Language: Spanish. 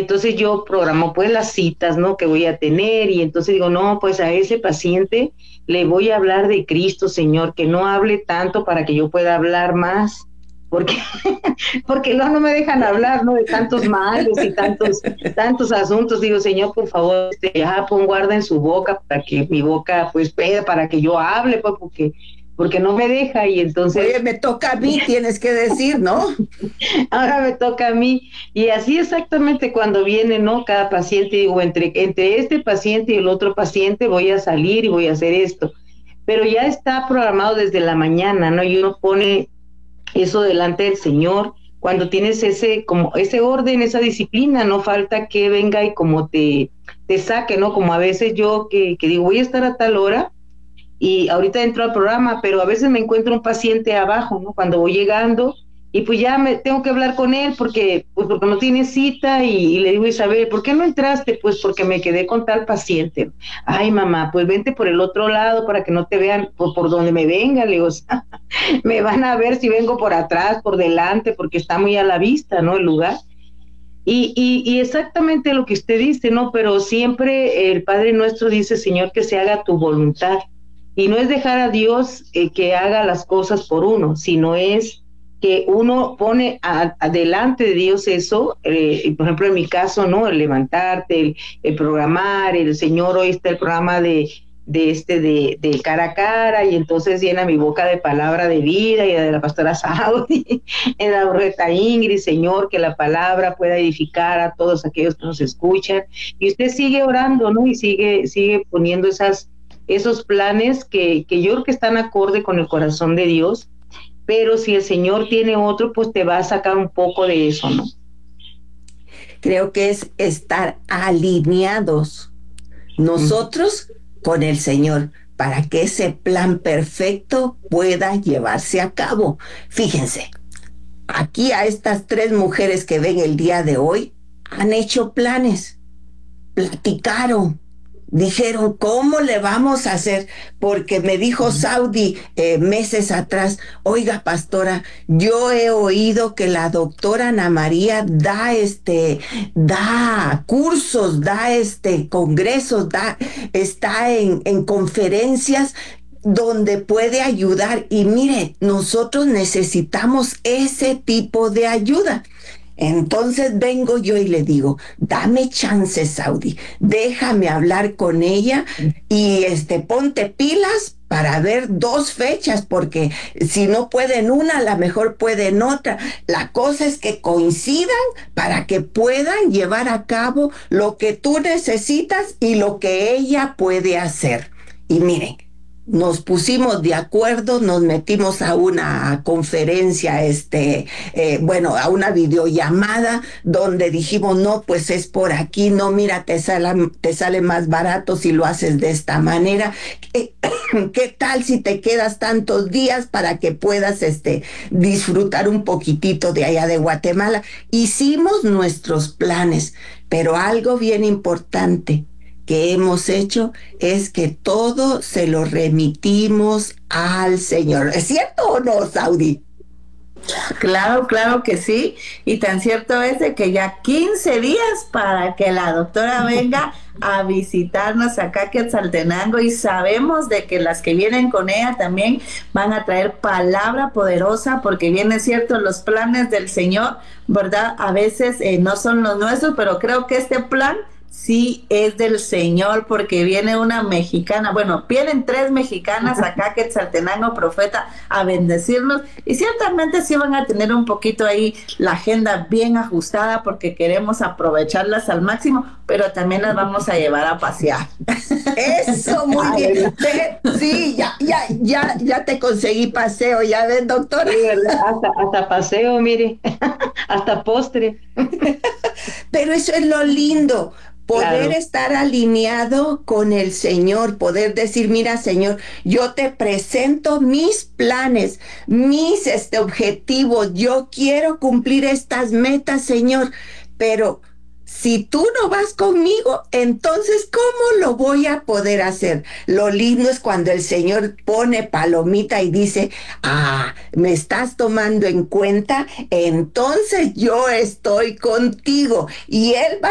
entonces yo programo pues las citas, ¿no? Que voy a tener, y entonces digo, no, pues a ese paciente le voy a hablar de Cristo, Señor, que no hable tanto para que yo pueda hablar más, porque porque no me dejan hablar, ¿no? De tantos males y tantos asuntos. Digo, Señor, por favor, ya pon guarda en su boca para que mi boca, pues, pueda, para que yo hable, pues, porque no me deja, y Oye, entonces me toca a mí, tienes que decir, ¿no? ahora me toca a mí. Y así exactamente cuando viene, ¿no? Cada paciente, digo, entre este paciente y el otro paciente voy a salir y voy a hacer esto. Pero ya está programado desde la mañana, ¿no? Y uno pone eso delante del Señor. Cuando tienes como ese orden, esa disciplina, no falta que venga y como te saque, ¿no? Como a veces yo que digo, voy a estar a tal hora y ahorita entro al programa, pero a veces me encuentro un paciente abajo, ¿no? Cuando voy llegando y pues ya me tengo que hablar con él porque no tiene cita, y le digo, Isabel, ¿por qué no entraste? Pues porque me quedé con tal paciente. Ay, mamá, pues vente por el otro lado para que no te vean por donde me venga, le digo, o sea, me van a ver si vengo por atrás, por delante, porque está muy a la vista, ¿no? El lugar. Y exactamente lo que usted dice, ¿no? Pero siempre el Padre Nuestro dice, Señor, que se haga tu voluntad. Y no es dejar a Dios que haga las cosas por uno, sino es que uno pone adelante de Dios eso, por ejemplo, en mi caso, ¿no? El levantarte, el programar, el Señor, hoy está el programa de cara a cara, y entonces llena mi boca de palabra de vida, y de la pastora Saudi, en la Reta Ingrid, Señor, que la palabra pueda edificar a todos aquellos que nos escuchan. Y usted sigue orando, ¿no? Y sigue poniendo esos planes que yo creo que están acorde con el corazón de Dios, pero si el Señor tiene otro, pues te va a sacar un poco de eso, ¿no? Creo que es estar alineados nosotros con el Señor para que ese plan perfecto pueda llevarse a cabo. Fíjense, aquí a estas tres mujeres que ven el día de hoy han hecho planes, platicaron, dijeron, ¿cómo le vamos a hacer? Porque me dijo Saudi meses atrás, oiga, pastora, yo he oído que la doctora Ana María da cursos, da congresos, está en conferencias donde puede ayudar. Y mire, nosotros necesitamos ese tipo de ayuda. Entonces vengo yo y le digo, dame chance, Saudi, déjame hablar con ella y ponte pilas para ver dos fechas, porque si no pueden una, a lo mejor pueden otra. La cosa es que coincidan para que puedan llevar a cabo lo que tú necesitas y lo que ella puede hacer. Y miren, nos pusimos de acuerdo, nos metimos a una conferencia, a una videollamada donde dijimos, no, pues es por aquí, no, mira, te sale más barato si lo haces de esta manera. ¿Qué tal si te quedas tantos días para que puedas disfrutar un poquitito de allá de Guatemala? Hicimos nuestros planes, pero algo bien importante que hemos hecho es que todo se lo remitimos al Señor. ¿Es cierto o no, Saudi? Claro, claro que sí. Y tan cierto es de que ya 15 días para que la doctora venga a visitarnos acá a Quetzaltenango, y sabemos de que las que vienen con ella también van a traer palabra poderosa, porque bien es cierto, los planes del Señor, ¿verdad? A veces no son los nuestros, pero creo que este plan sí es del Señor, porque viene una mexicana, bueno, vienen tres mexicanas acá, Quetzaltenango Profeta, a bendecirnos, y ciertamente sí van a tener un poquito ahí la agenda bien ajustada, porque queremos aprovecharlas al máximo, pero también las vamos a llevar a pasear. Eso, muy bien. Sí, ya te conseguí paseo, ya ves, doctora. Sí, ¿verdad? Hasta paseo, mire, hasta postre. Pero eso es lo lindo, poder Claro. estar alineado con el Señor, poder decir, mira, Señor, yo te presento mis planes, mis objetivos, yo quiero cumplir estas metas, Señor, pero si tú no vas conmigo, entonces, ¿cómo lo voy a poder hacer? Lo lindo es cuando el Señor pone palomita y dice, me estás tomando en cuenta, entonces yo estoy contigo. Y Él va